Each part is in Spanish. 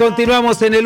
Continuamos en el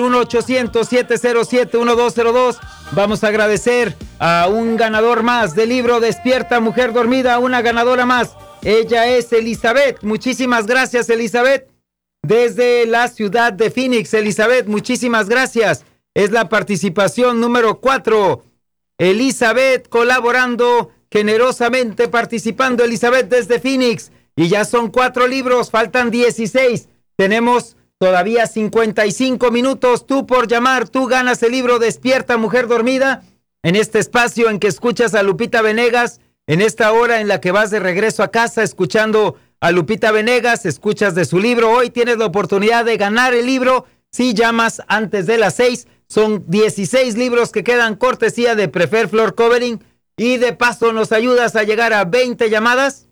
1-800-707-1202. Vamos a agradecer a un ganador más del libro Despierta Mujer Dormida, una ganadora más. Ella es Elizabeth. Muchísimas gracias, Elizabeth. Desde la ciudad de Phoenix, Elizabeth, muchísimas gracias. Es la participación número 4. Elizabeth colaborando generosamente, participando, Elizabeth desde Phoenix. Y ya son 4 libros, faltan 16. Tenemos todavía 55 minutos. Tú por llamar, tú ganas el libro Despierta Mujer Dormida. En este espacio en que escuchas a Lupita Venegas, en esta hora en la que vas de regreso a casa escuchando a Lupita Venegas, escuchas de su libro. Hoy tienes la oportunidad de ganar el libro si llamas antes de las 6. Son 16 libros que quedan cortesía de Prefer Floor Covering. Y de paso nos ayudas a llegar a 20 llamadas.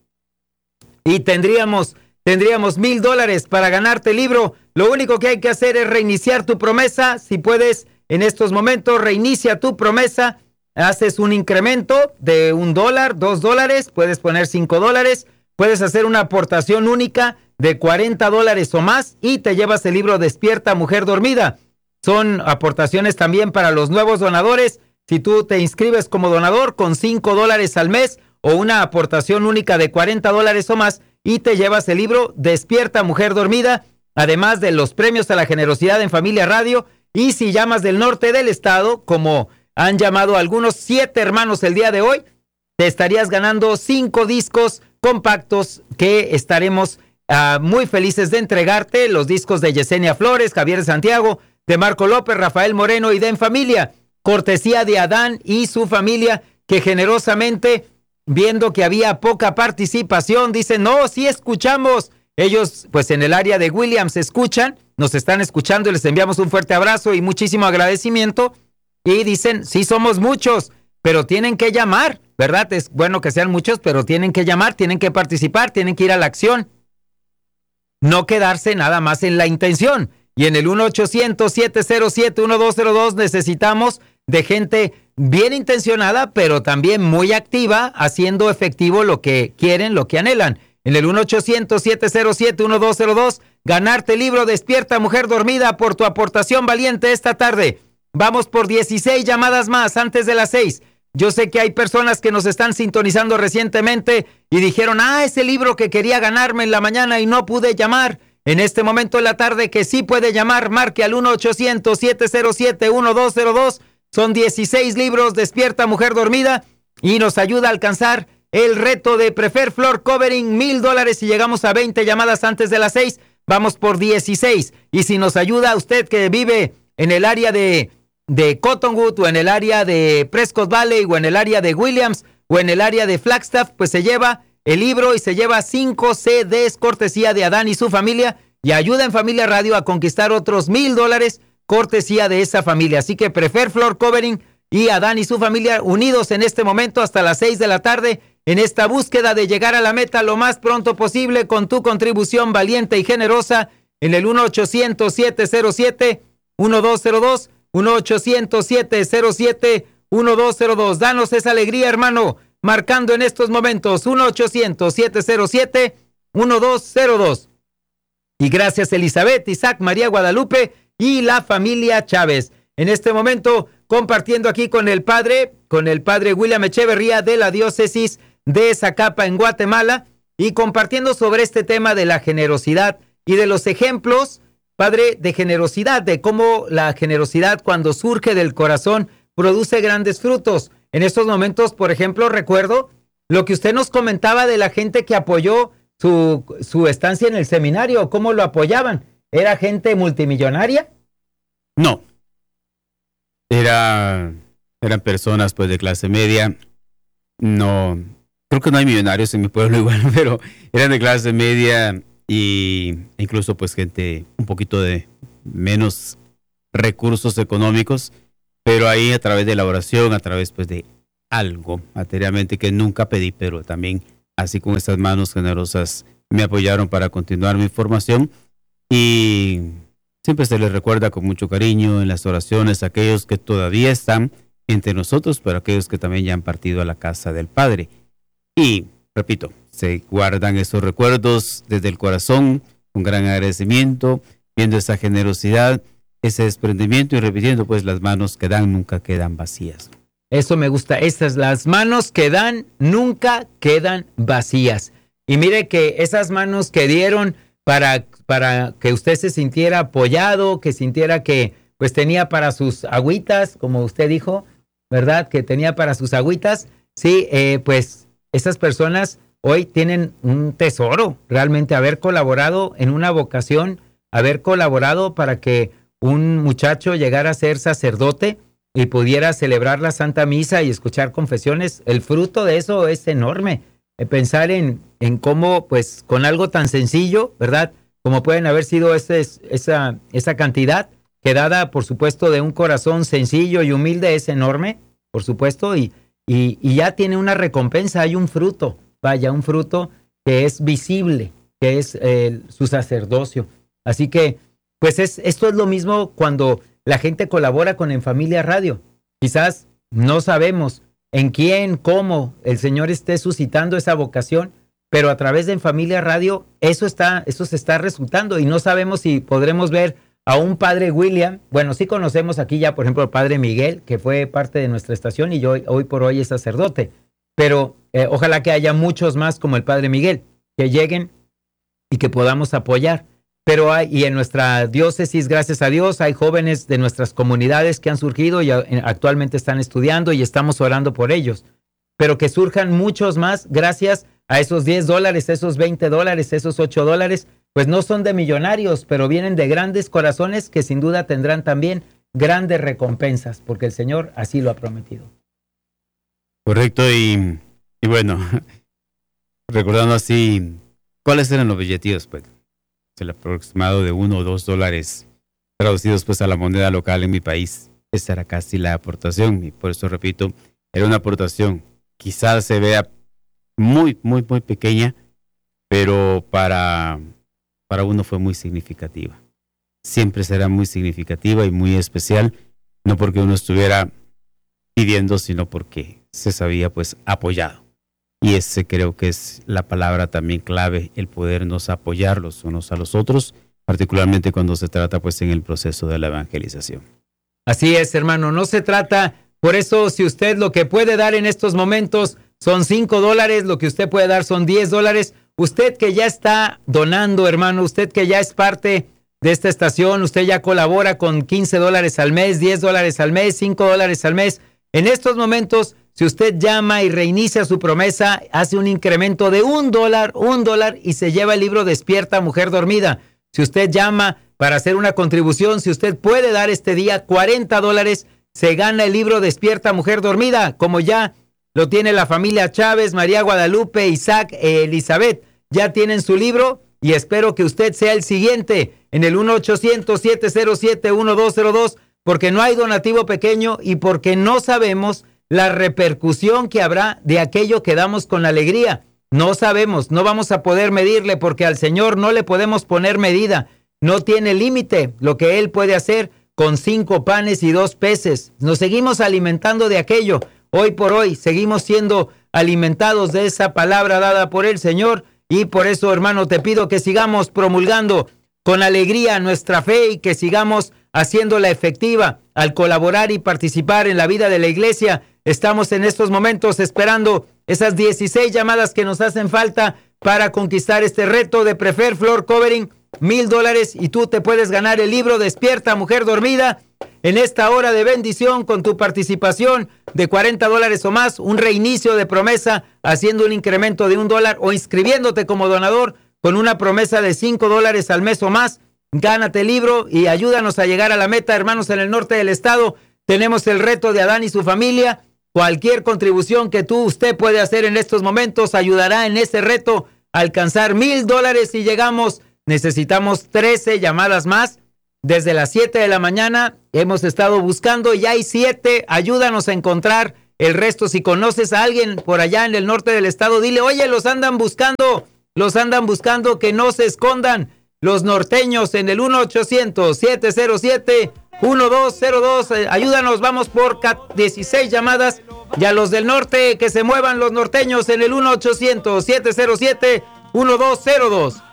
Y tendríamos $1,000 para ganarte el libro. Lo único que hay que hacer es reiniciar tu promesa. Si puedes, en estos momentos, reinicia tu promesa. Haces un incremento de $1, $2, puedes poner $5. Puedes hacer una aportación única de $40 o más y te llevas el libro Despierta Mujer Dormida. Son aportaciones también para los nuevos donadores. Si tú te inscribes como donador con $5 al mes o una aportación única de $40 o más y te llevas el libro Despierta Mujer Dormida, además de los premios a la generosidad en Familia Radio. Y si llamas del norte del estado, como han llamado algunos 7 hermanos el día de hoy, te estarías ganando 5 discos compactos que estaremos muy felices de entregarte. Los discos de Yesenia Flores, Javier Santiago, de Marco López, Rafael Moreno y de En Familia, cortesía de Adán y su familia, que generosamente, viendo que había poca participación, dicen, no, sí escuchamos. Ellos, pues en el área de Williams escuchan, nos están escuchando y les enviamos un fuerte abrazo y muchísimo agradecimiento. Y dicen, sí somos muchos, pero tienen que llamar, ¿verdad? Es bueno que sean muchos, pero tienen que llamar, tienen que participar, tienen que ir a la acción. No quedarse nada más en la intención. Y en el 1-800-707-1202 necesitamos de gente bien intencionada, pero también muy activa, haciendo efectivo lo que quieren, lo que anhelan. En el 1-800-707-1202, ganarte el libro Despierta Mujer Dormida por tu aportación valiente esta tarde. Vamos por 16 llamadas más antes de las 6. Yo sé que hay personas que nos están sintonizando recientemente y dijeron, ese libro que quería ganarme en la mañana y no pude llamar. En este momento de la tarde que sí puede llamar, marque al 1-800-707-1202. Son 16 libros Despierta Mujer Dormida y nos ayuda a alcanzar el reto de Prefer Floor Covering, $1,000 si llegamos a 20 llamadas antes de las 6. Vamos por 16. Y si nos ayuda usted que vive en el área de Cottonwood o en el área de Prescott Valley o en el área de Williams o en el área de Flagstaff, pues se lleva el libro y se lleva 5 CDs cortesía de Adán y su familia y ayuda en Familia Radio a conquistar otros $1,000 cortesía de esa familia. Así que Prefer Floor Covering y Adán y su familia unidos en este momento hasta las 6 de la tarde en esta búsqueda de llegar a la meta lo más pronto posible con tu contribución valiente y generosa en el 1-800-707-1202, 1-800-707-1202. Danos esa alegría, hermano, marcando en estos momentos 1-800-707-1202. Y gracias Elizabeth, Isaac, María Guadalupe y la familia Chávez. En este momento compartiendo aquí con el padre William Echeverría de la diócesis de Zacapa en Guatemala y compartiendo sobre este tema de la generosidad y de los ejemplos, padre, de generosidad, de cómo la generosidad cuando surge del corazón produce grandes frutos. En estos momentos, por ejemplo, recuerdo lo que usted nos comentaba de la gente que apoyó su estancia en el seminario, cómo lo apoyaban. ¿Era gente multimillonaria? No. Eran personas pues de clase media. No, creo que no hay millonarios en mi pueblo igual, pero eran de clase media y incluso pues gente un poquito de menos recursos económicos, pero ahí a través de la oración, a través pues de algo materialmente que nunca pedí, pero también así con estas manos generosas me apoyaron para continuar mi formación y siempre se les recuerda con mucho cariño en las oraciones a aquellos que todavía están entre nosotros, pero aquellos que también ya han partido a la casa del Padre. Y, repito, se guardan esos recuerdos desde el corazón, con gran agradecimiento, viendo esa generosidad ese desprendimiento y repitiendo, pues las manos que dan nunca quedan vacías. Eso me gusta. Estas, las manos que dan nunca quedan vacías. Y mire que esas manos que dieron para que usted se sintiera apoyado, que sintiera que pues tenía para sus agüitas, como usted dijo, ¿verdad? Que tenía para sus agüitas. Sí, pues esas personas hoy tienen un tesoro, realmente haber colaborado en una vocación, haber colaborado para que un muchacho llegara a ser sacerdote y pudiera celebrar la Santa Misa y escuchar confesiones. El fruto de eso es enorme. Pensar en cómo, pues, con algo tan sencillo, ¿verdad? Como pueden haber sido esa cantidad, que dada, por supuesto, de un corazón sencillo y humilde, es enorme, por supuesto, y ya tiene una recompensa, hay un fruto, vaya, un fruto que es visible, que es su sacerdocio. Así que, pues, esto es lo mismo cuando la gente colabora con En Familia Radio. Quizás no sabemos en quién, cómo el Señor esté suscitando esa vocación, pero a través de En Familia Radio eso se está resultando, y no sabemos si podremos ver a un padre William. Bueno, sí conocemos aquí ya, por ejemplo, al padre Miguel, que fue parte de nuestra estación y hoy por hoy es sacerdote, pero ojalá que haya muchos más como el padre Miguel, que lleguen y que podamos apoyar. Pero y en nuestra diócesis, gracias a Dios, hay jóvenes de nuestras comunidades que han surgido y actualmente están estudiando y estamos orando por ellos. Pero que surjan muchos más gracias a esos $10, esos $20, esos $8, pues no son de millonarios, pero vienen de grandes corazones que sin duda tendrán también grandes recompensas, porque el Señor así lo ha prometido. Correcto, y bueno, recordando así, ¿cuáles eran los billetillos? Pues el aproximado de $1 o $2 traducidos pues a la moneda local en mi país. Esa era casi la aportación, y por eso repito, era una aportación. Quizás se vea muy, muy, muy pequeña, pero para uno fue muy significativa. Siempre será muy significativa y muy especial, no porque uno estuviera pidiendo, sino porque se sabía pues apoyado. Y ese creo que es la palabra también clave, el podernos apoyar los unos a los otros, particularmente cuando se trata pues en el proceso de la evangelización. Así es, hermano, no se trata. Por eso, si usted lo que puede dar en estos momentos son $5, lo que usted puede dar son $10. Usted que ya está donando, hermano, usted que ya es parte de esta estación, usted ya colabora con $15 al mes, $10 al mes, $5 al mes. En estos momentos, si usted llama y reinicia su promesa, hace un incremento de $1 y se lleva el libro Despierta, Mujer Dormida. Si usted llama para hacer una contribución, si usted puede dar este día $40, se gana el libro Despierta, Mujer Dormida, como ya lo tiene la familia Chávez, María Guadalupe, Isaac, Elizabeth. Ya tienen su libro y espero que usted sea el siguiente en el 1-800-707-1202, porque no hay donativo pequeño y porque no sabemos la repercusión que habrá de aquello que damos con alegría. No sabemos, no vamos a poder medirle, porque al Señor no le podemos poner medida. No tiene límite lo que Él puede hacer con 5 panes y 2 peces. Nos seguimos alimentando de aquello. Hoy por hoy seguimos siendo alimentados de esa palabra dada por el Señor, y por eso, hermano, te pido que sigamos promulgando con alegría nuestra fe y que sigamos haciéndola efectiva al colaborar y participar en la vida de la iglesia. Estamos en estos momentos esperando esas 16 llamadas que nos hacen falta para conquistar este reto de Prefer Floor Covering, $1,000, y tú te puedes ganar el libro Despierta, Mujer Dormida, en esta hora de bendición con tu participación de $40 o más, un reinicio de promesa haciendo un incremento de $1 o inscribiéndote como donador con una promesa de $5 al mes o más. Gánate el libro y ayúdanos a llegar a la meta, hermanos. En el norte del estado tenemos el reto de Adán y su familia. Cualquier contribución que usted puede hacer en estos momentos ayudará en ese reto a alcanzar $1,000. Si llegamos, necesitamos 13 llamadas más. Desde las 7 de la mañana hemos estado buscando, ya hay 7. Ayúdanos a encontrar el resto. Si conoces a alguien por allá en el norte del estado, dile, oye, los andan buscando, que no se escondan. Los norteños en el 1-800-707-1202. Ayúdanos, vamos por 16 llamadas. Y a los del norte, que se muevan los norteños en el 1-800-707-1202.